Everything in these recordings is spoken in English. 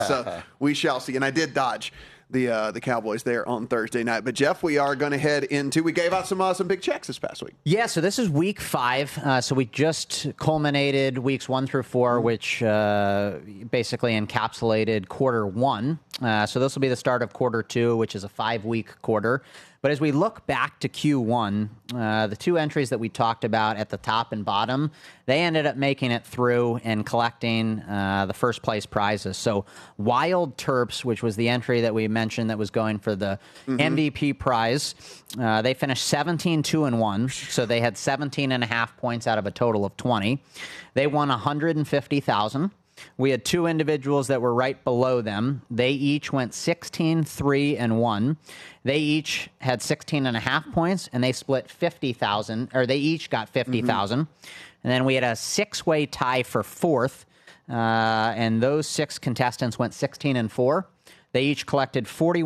So we shall see. And I did dodge the Cowboys there on Thursday night. But, Jeff, we are going to head into – we gave out some big checks this past week. Yeah, so this is week 5. So we just culminated weeks 1 through 4, which basically encapsulated quarter 1. So this will be the start of quarter 2, which is a 5-week quarter. But as we look back to Q1, the 2 entries that we talked about at the top and bottom, they ended up making it through and collecting the first place prizes. So Wild Terps, which was the entry that we mentioned that was going for the MVP prize, they finished 17-2-1. So they had 17.5 points out of a total of 20. They won $150,000. We had 2 individuals that were right below them. They each went 16-3-1. They each had 16.5 points, and they split 50,000, or they each got 50,000. And then we had a 6-way tie for 4th, and those 6 contestants went 16-4. They each collected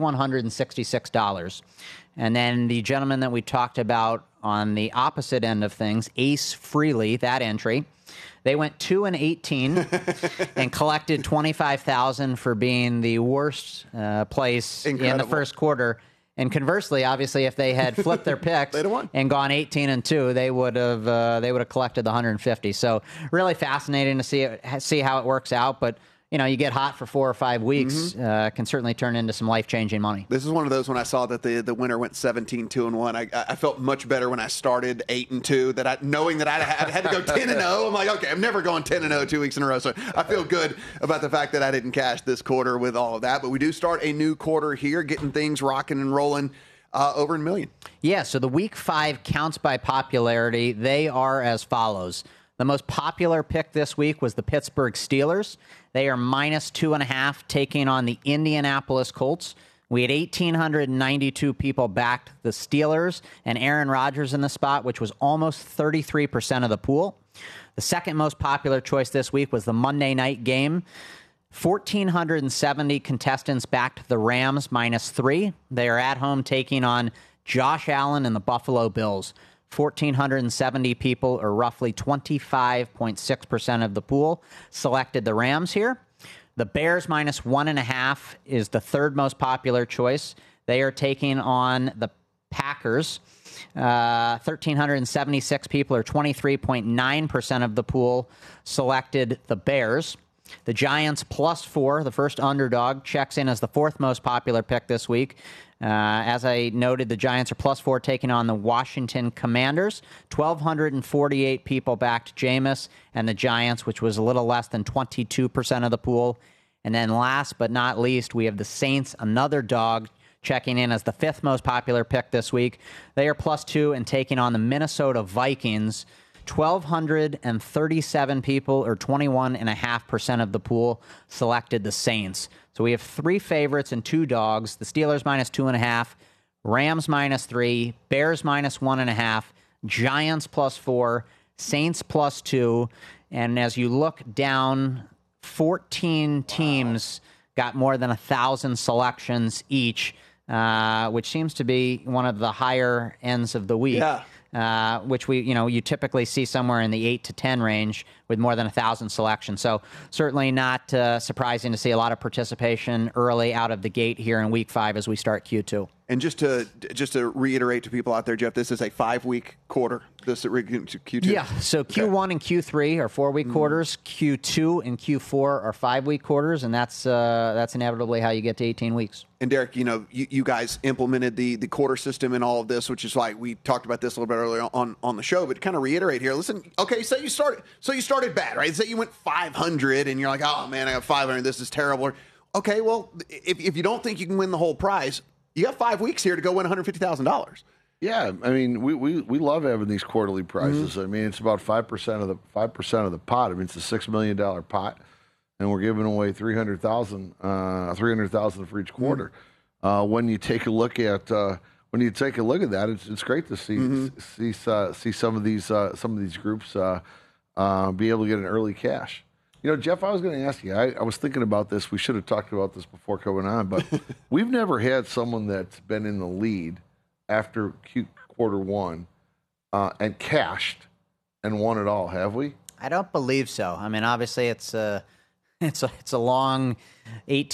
$4,166. And then the gentleman that we talked about on the opposite end of things, Ace Freely, that entry, they went 2-18 and collected $25,000 for being the worst place in the first quarter. And conversely, obviously, if they had flipped their picks and gone 18-2, they would have collected the 150. So really fascinating to see how it works out. But you get hot for 4 or 5 weeks, can certainly turn into some life-changing money. This is one of those when I saw that the winner went 17-2-1. I felt much better when I started 8-2, knowing that I had to go 10-0. I'm like, okay, I'm never going 10-0 2 weeks in a row. So I feel good about the fact that I didn't cash this quarter with all of that. But we do start a new quarter here, getting things rocking and rolling over $1 million. Yeah, so the week 5 counts by popularity. They are as follows. The most popular pick this week was the Pittsburgh Steelers. They are -2.5, taking on the Indianapolis Colts. We had 1,892 people backed the Steelers and Aaron Rodgers in the spot, which was almost 33% of the pool. The second most popular choice this week was the Monday night game. 1,470 contestants backed the Rams -3. They are at home taking on Josh Allen and the Buffalo Bills. 1,470 people, or roughly 25.6% of the pool, selected the Rams here. The Bears -1.5 is the third most popular choice. They are taking on the Packers. 1,376 people, or 23.9% of the pool, selected the Bears. The Giants +4, the first underdog, checks in as the 4th most popular pick this week. As I noted, the Giants are +4 taking on the Washington Commanders. 1,248 people backed Jameis and the Giants, which was a little less than 22% of the pool. And then last but not least, we have the Saints, another dog, checking in as the 5th most popular pick this week. They are +2 and taking on the Minnesota Vikings. 1,237 people, or 21.5% of the pool, selected the Saints. So we have 3 favorites and 2 dogs. The Steelers -2.5, Rams -3, Bears -1.5, Giants +4, Saints +2. And as you look down, 14 teams got more than 1,000 selections each, which seems to be one of the higher ends of the week. Yeah. Which you typically see somewhere in the 8 to 10 range with more than 1,000 selections. So certainly not surprising to see a lot of participation early out of the gate here in week 5 as we start Q2. And just to reiterate to people out there, Jeff, this is a 5-week quarter. This is Q2. Yeah. So Q1 and Q3 are 4-week quarters. Q2 and Q4 are 5-week quarters, and that's inevitably how you get to 18 weeks. And Derek, you guys implemented the quarter system in all of this, which is like we talked about this a little bit earlier on the show. But to kind of reiterate here, listen. Okay, say you started bad, right? Say you went 500, and you're like, oh man, I got 500. This is terrible. Okay, well, if you don't think you can win the whole prize, you got 5 weeks here to go win $150,000. Yeah, I mean, we love having these quarterly prizes. I mean, it's about 5% of the pot. I mean, it's a $6 million pot, and we're giving away $300,000 for each quarter. When you take a look at that, it's great to see some of these groups be able to get an early cash. Jeff, I was going to ask you, I was thinking about this. We should have talked about this before coming on, but we've never had someone that's been in the lead after quarter 1 and cashed and won it all, have we? I don't believe so. I mean, obviously it's it's a long 18